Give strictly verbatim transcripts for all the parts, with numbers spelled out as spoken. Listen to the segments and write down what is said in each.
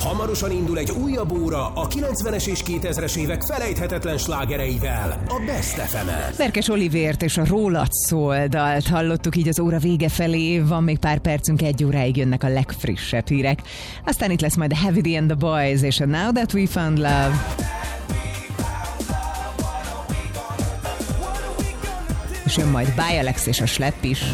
Hamarosan indul egy újabb óra a kilencvenes és kétezres évek felejthetetlen slágereivel, a Best ef emen. Verkes Olivért és a Rólad szól dalt hallottuk így az óra vége felé, van még pár percünk, egy óráig jönnek a legfrissebb hírek. Aztán itt lesz majd a Heavy D and the Boys és a Now That We Found Love. És jön majd By Alex és a Slepp is.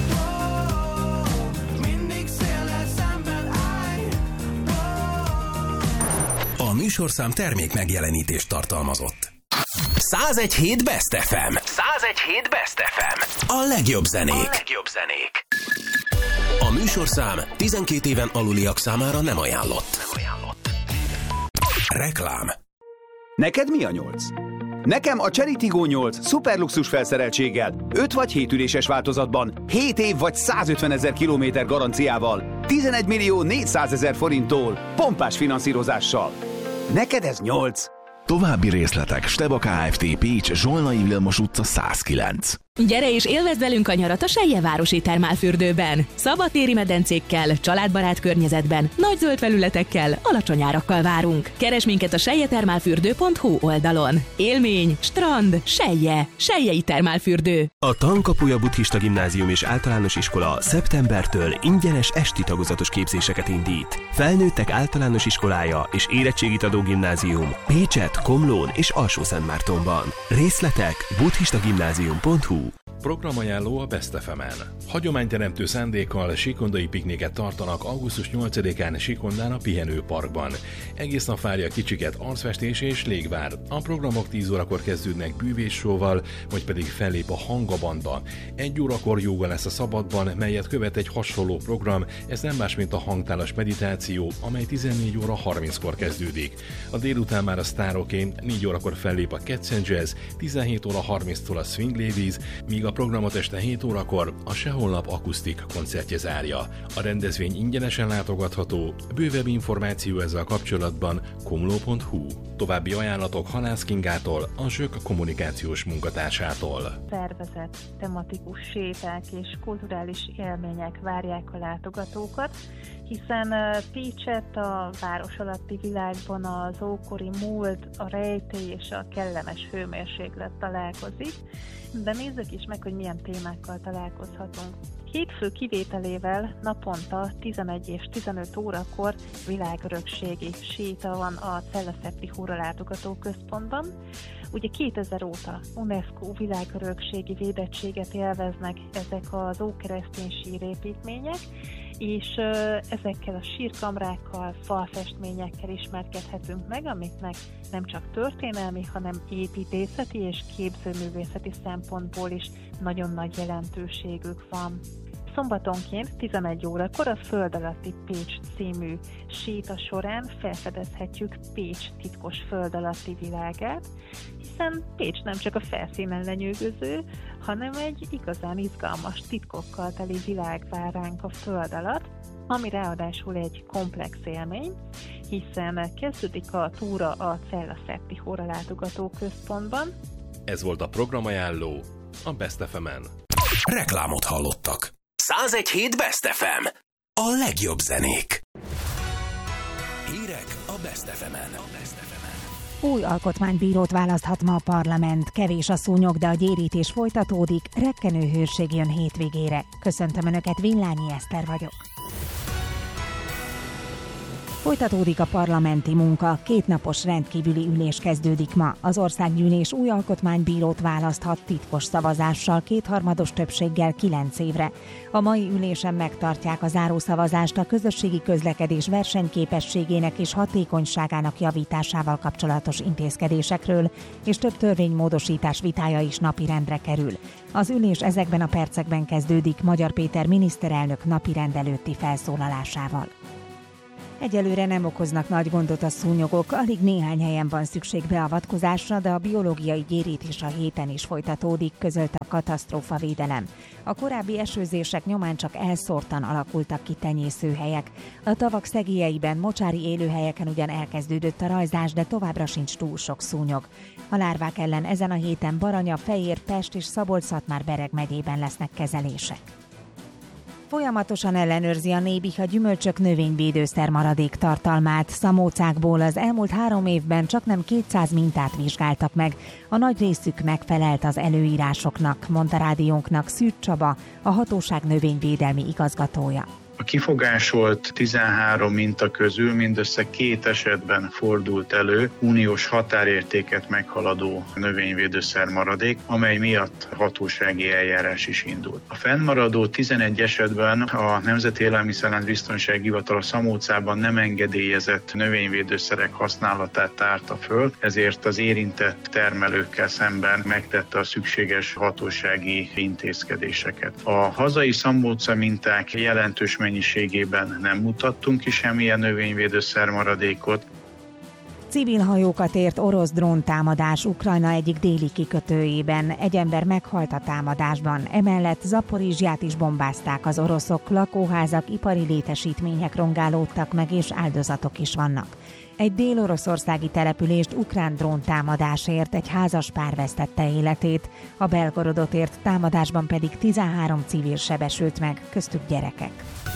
A műsorszám termék megjelenítést tartalmazott. százegy hét Best ef em. százegy hét Best ef em. A legjobb zenék. A legjobb zenék. A műsorszám tizenkét éven aluliak számára nem ajánlott. Nem ajánlott. Reklám. Neked mi a nyolc? Nekem a Chery Tiggo nyolc szuperluxus felszereltséggel, öt vagy hét üléses változatban, hét év vagy százötvenezer kilométer garanciával, tizenegy millió négyszázezer forinttól, pompás finanszírozással. Neked ez nyolc. További részletek Steba Kft. Pécs, Zsolnai Vilmos utca száz kilenc. Gyere és élvezd velünk a nyarat a Seljevárosi termálfürdőben. Szabadtéri medencékkel, családbarát környezetben, nagy zöld felületekkel, alacsony árakkal várunk. Keresd minket a seljetermálfürdő pont hu oldalon. Élmény, strand, Selje, Seljei termálfürdő. A Tankapuja Buddhista Gimnázium és Általános Iskola szeptembertől ingyenes esti tagozatos képzéseket indít. Felnőttek általános iskolája és érettségit adó gimnázium Pécset, Komlón és Alsó-Szentmártonban. Részletek buddhistagimnázium pont hu. Programajánló a Best ef emen. Hagyományteremtő szándékkal sikondai pikniket tartanak augusztus nyolcadikán Sikondán a Pihenőparkban. Egész nap várja kicsiket arcfestés és légvár. A programok tíz órakor kezdődnek bűvéssóval, vagy pedig fellép a Hangabanda. Egy órakor jóga lesz a szabadban, melyet követ egy hasonló program, ez nem más, mint a hangtálas meditáció, amely tizennégy óra harminckor kezdődik. A délután már a sztároké, négy órakor fellép a Cats and Jazz, tizenhét óra harminctól a Swing Ladies, míg a programot este hét órakor a Sehollap akusztik koncertje zárja. A rendezvény ingyenesen látogatható, bővebb információ ezzel kapcsolatban komló pont hu. További ajánlatok Halász Kingától, a Zsök kommunikációs munkatársától. Szervezett tematikus séták és kulturális élmények várják a látogatókat, hiszen Pécset a város alatti világban az ókori múlt, a rejtély és a kellemes hőmérséklet találkozik, de nézzük is meg, hogy milyen témákkal találkozhatunk. Hétfő kivételével naponta tizenegy és tizenöt órakor világörökségi séta van a Cella-Szepti Hóralátogató Központban. Ugye kétezer óta UNESCO világörökségi védettséget élveznek ezek az ókeresztény sírépítmények, és ezekkel a sírkamrákkal, falfestményekkel ismerkedhetünk meg, amiknek nem csak történelmi, hanem építészeti és képzőművészeti szempontból is nagyon nagy jelentőségük van. Szombatonként tizenegy órakor a Föld alatti Pécs című séta során felfedezhetjük Pécs titkos föld alatti világát, hiszen Pécs nem csak a felszínen lenyűgöző, hanem egy igazán izgalmas titkokkal teli világ vár ránk a föld alatt, ami ráadásul egy komplex élmény, hiszen kezdődik a túra a Cella-Szepti Hóralátogató Központban. Ez volt a programajánló a Best ef emen. Reklámot hallottak. százegy hét Best ef em. A legjobb zenék. Hírek a Best ef emen. Új alkotmánybírót választhat ma a parlament. Kevés a szúnyog, de a gyérítés folytatódik. Rekkenő hőség jön hétvégére. Köszöntöm Önöket, Villányi Eszter vagyok. Folytatódik a parlamenti munka, kétnapos rendkívüli ülés kezdődik ma. Az országgyűlés új alkotmánybírót választhat titkos szavazással, kétharmados többséggel kilenc évre. A mai ülésen megtartják a zárószavazást a közösségi közlekedés versenyképességének és hatékonyságának javításával kapcsolatos intézkedésekről, és több törvénymódosítás vitája is napirendre kerül. Az ülés ezekben a percekben kezdődik Magyar Péter miniszterelnök napirend előtti felszólalásával. Egyelőre nem okoznak nagy gondot a szúnyogok, alig néhány helyen van szükség beavatkozásra, de a biológiai gyérítés a héten is folytatódik, közölte a katasztrófavédelem. A korábbi esőzések nyomán csak elszórtan alakultak ki tenyészőhelyek. A tavak szegélyeiben, mocsári élőhelyeken ugyan elkezdődött a rajzás, de továbbra sincs túl sok szúnyog. A lárvák ellen ezen a héten Baranya, Fejér, Pest és Szabolcs-Szatmár-Bereg megyében lesznek kezelések. Folyamatosan ellenőrzi a Nébih a gyümölcsök növényvédőszer maradék tartalmát. Szamócákból az elmúlt három évben csaknem kétszáz mintát vizsgáltak meg. A nagy részük megfelelt az előírásoknak, mondta rádiónknak Szűcs Csaba, a hatóság növényvédelmi igazgatója. A kifogásolt tizenhárom minta közül mindössze két esetben fordult elő uniós határértéket meghaladó növényvédőszer maradék, amely miatt hatósági eljárás is indult. A fennmaradó tizenegy esetben a Nemzeti Élelmiszerlánc Biztonsági Hivatal a Szamócában nem engedélyezett növényvédőszerek használatát tárta föl, ezért az érintett termelőkkel szemben megtette a szükséges hatósági intézkedéseket. A hazai szamóca minták jelentős mennyiségében nem mutattunk ki semmilyen növényvédőszer maradékot. Civil hajókat ért orosz dróntámadás Ukrajna egyik déli kikötőjében. Egy ember meghalt a támadásban. Emellett Zaporizsját is bombázták az oroszok, lakóházak, ipari létesítmények rongálódtak meg, és áldozatok is vannak. Egy dél-oroszországi települést ukrán dróntámadásért egy házas pár vesztette életét, a Belgorodot ért támadásban pedig tizenhárom civil sebesült meg, köztük gyerekek.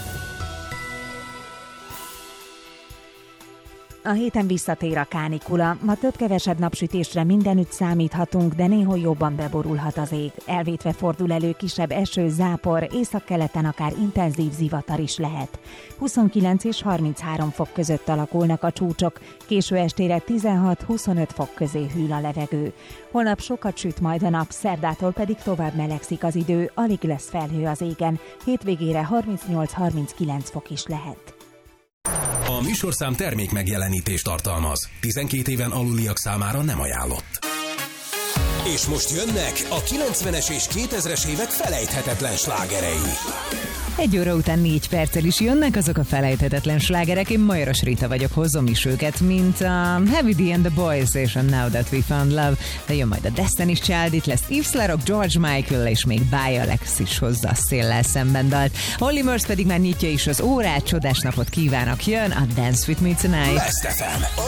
A héten visszatér a kánikula. Ma több-kevesebb napsütésre mindenütt számíthatunk, de néhol jobban beborulhat az ég. Elvétve fordul elő kisebb eső, zápor, északkeleten akár intenzív zivatar is lehet. huszonkilenc és harminchárom fok között alakulnak a csúcsok, késő estére tizenhat-huszonöt fok közé hűl a levegő. Holnap sokat süt majd a nap, szerdától pedig tovább melegszik az idő, alig lesz felhő az égen, hétvégére harmincnyolc-harminckilenc fok is lehet. A műsorszám termék megjelenítést tartalmaz. tizenkét éven aluliak számára nem ajánlott. És most jönnek a kilencvenes és kétezres évek felejthetetlen slágerei. Egy óra után négy perccel is jönnek azok a felejthetetlen slágerek. Én Majoros Rita vagyok, hozom is őket, mint a Heavy D and the Boys és a Now That We Found Love. De jön majd a Destiny's Child, itt lesz Yves Larock, George Michael és még Bye Alex is hozza a széllel szemben dalt. Holly Murs pedig már nyitja is az órát, csodás napot kívánok, jön a Dance With Me Tonight. Best ef em.